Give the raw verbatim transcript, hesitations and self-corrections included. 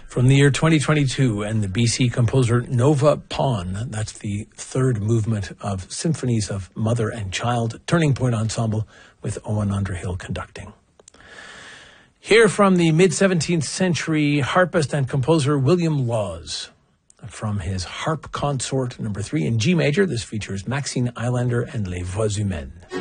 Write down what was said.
From the year twenty twenty-two, and the B C composer Nova Pon, that's the third movement of Symphonies of Mother and Child, Turning Point Ensemble, with Owen Underhill conducting. Here from the mid-seventeenth century harpist and composer William Laws, from his Harp Consort number three in G major. This features Maxine Eilander and Les Voix Humaines.